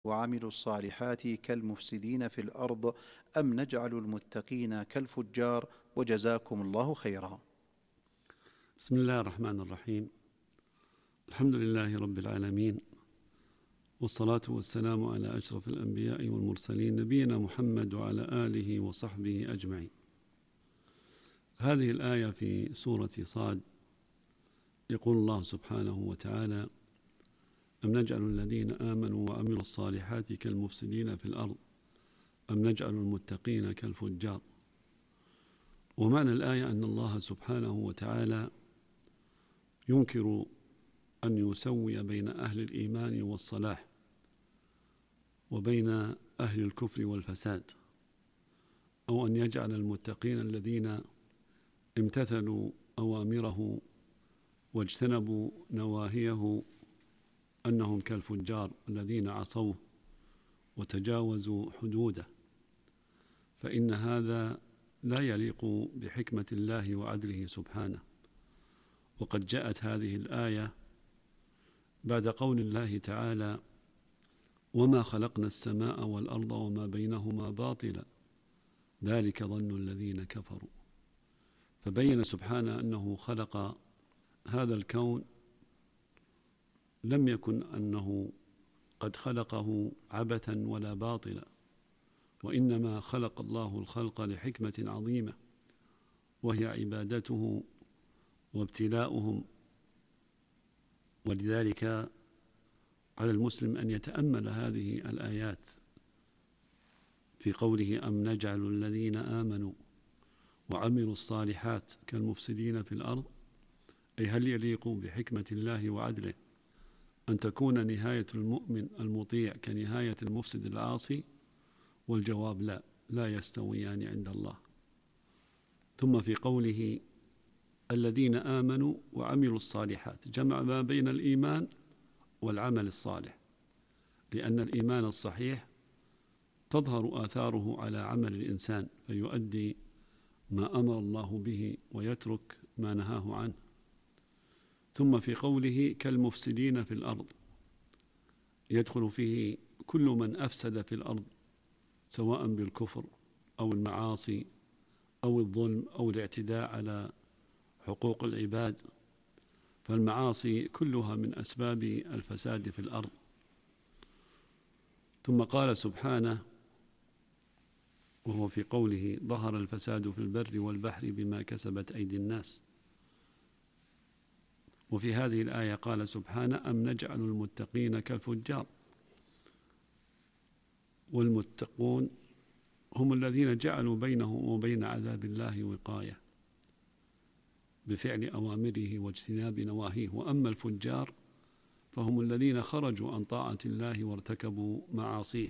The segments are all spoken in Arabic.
وعملوا الصالحات كالمفسدين في الأرض أم نجعل المتقين كالفجار؟ وجزاكم الله خيرا. بسم الله الرحمن الرحيم. الحمد لله رب العالمين، والصلاة والسلام على أشرف الأنبياء والمرسلين نبينا محمد وعلى آله وصحبه أجمعين. هذه الآية في سورة صاد يقول الله سبحانه وتعالى: أم نجعل الذين آمنوا وعملوا الصالحات كالمفسدين في الأرض أم نجعل المتقين كالفجار. ومعنى الآية أن الله سبحانه وتعالى ينكر أن يسوي بين أهل الإيمان والصلاح وبين أهل الكفر والفساد، أو أن يجعل المتقين الذين امتثلوا أوامره واجتنبوا نواهيه أنهم كالفجار الذين عصوه وتجاوزوا حدوده، فإن هذا لا يليق بحكمة الله وعدله سبحانه. وقد جاءت هذه الآية بعد قول الله تعالى: وما خلقنا السماء والأرض وما بينهما باطلا ذلك ظن الذين كفروا. فبين سبحانه أنه خلق هذا الكون، لم يكن أنه قد خلقه عبثا ولا باطلا، وإنما خلق الله الخلق لحكمة عظيمة، وهي عبادته وابتلاؤهم. ولذلك على المسلم أن يتأمل هذه الآيات في قوله: أم نجعل الذين آمنوا وعملوا الصالحات كالمفسدين في الأرض، أي هل يليق بحكمة الله وعدله أن تكون نهاية المؤمن المطيع كنهاية المفسد العاصي؟ والجواب لا، لا يستويان عند الله. ثم في قوله: الذين آمنوا وعملوا الصالحات، جمع ما بين الإيمان والعمل الصالح، لأن الإيمان الصحيح تظهر آثاره على عمل الإنسان فيؤدي ما أمر الله به ويترك ما نهاه عنه. ثم في قوله: كالمفسدين في الأرض، يدخل فيه كل من أفسد في الأرض، سواء بالكفر أو المعاصي أو الظلم أو الاعتداء على حقوق العباد، فالمعاصي كلها من أسباب الفساد في الأرض. ثم قال سبحانه وهو في قوله: ظهر الفساد في البر والبحر بما كسبت أيدي الناس. وفي هذه الآية قال سبحانه: أم نجعل المتقين كالفجار. والمتقون هم الذين جعلوا بينهم وبين عذاب الله وقاية بفعل أوامره واجتناب نواهيه. وأما الفجار فهم الذين خرجوا عن طاعة الله وارتكبوا معاصيه.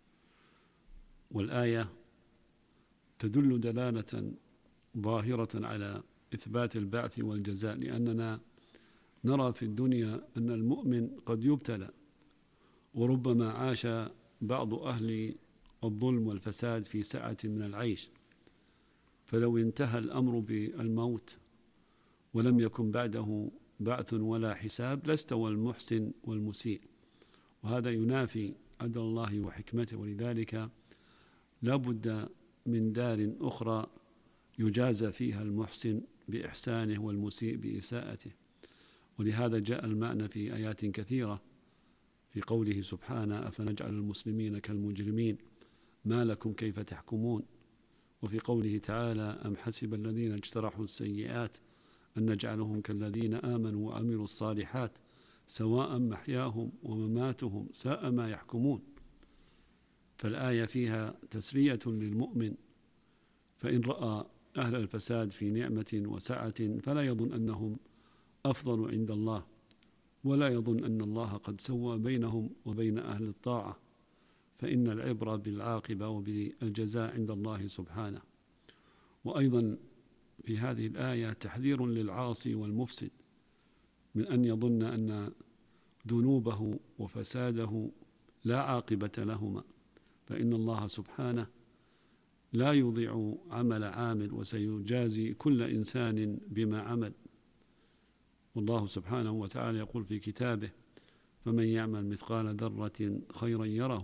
والآية تدل دلالة ظاهرة على إثبات البعث والجزاء، لأننا نرى في الدنيا أن المؤمن قد يبتلى، وربما عاش بعض أهل الظلم والفساد في سعة من العيش، فلو انتهى الأمر بالموت ولم يكن بعده بعث ولا حساب لاستوى المحسن والمسيء، وهذا ينافي عدل الله وحكمته. ولذلك لا بد من دار أخرى يجازى فيها المحسن بإحسانه والمسيء بإساءته. ولهذا جاء المعنى في آيات كثيرة في قوله سبحانه: أفنجعل المسلمين كالمجرمين ما لكم كيف تحكمون. وفي قوله تعالى: أم حسب الذين اجترحوا السيئات أن نجعلهم كالذين آمنوا وعملوا الصالحات سواء محياهم ومماتهم ساء ما يحكمون. فالآية فيها تسرية للمؤمن، فإن رأى أهل الفساد في نعمة وسعة فلا يظن أنهم أفضل عند الله، ولا يظن أن الله قد سوى بينهم وبين أهل الطاعة، فإن العبرة بالعاقبة وبالجزاء عند الله سبحانه. وأيضا في هذه الآية تحذير للعاصي والمفسد من أن يظن أن ذنوبه وفساده لا عاقبة لهما، فإن الله سبحانه لا يضيع عمل عامل، وسيجازي كل إنسان بما عمل. والله سبحانه وتعالى يقول في كتابه: فمن يعمل مثقال ذرة خيرا يره